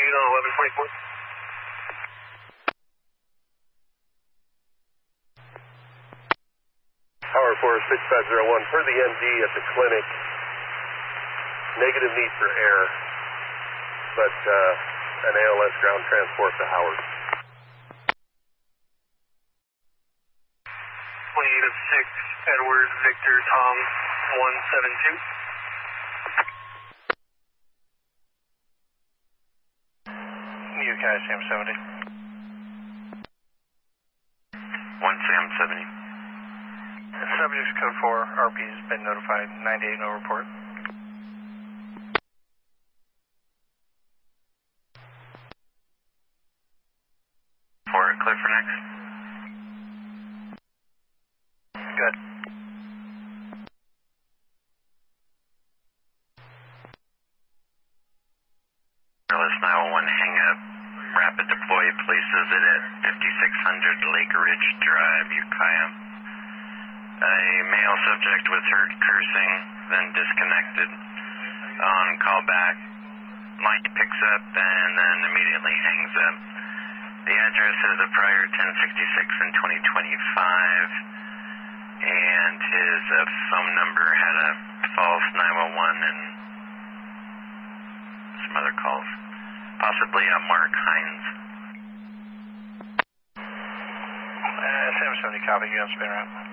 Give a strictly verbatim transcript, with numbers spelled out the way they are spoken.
you on eleven twenty-four. Power four six five zero one, per the M D at the clinic, negative need for air, but uh, an A L S ground transport to Howard. Plane of six, Edward Victor Tom one seven two. U K Sam seventy. one Sam seventy. Subject's code four, R P has been notified, ninety-eight, no report. four, clear for next. Good. Wireless nine one one, hang up. Rapid deploy, places it at fifty-six hundred Lake Ridge Drive, Ukiah. A male subject was heard cursing, then disconnected. On callback, line picks up and then immediately hangs up. The address is a prior ten sixty-six and twenty twenty-five, and his uh, phone number had a false nine one one and some other calls. Possibly a Mark Hines. Uh, Sam seventy, copy, you on spin route.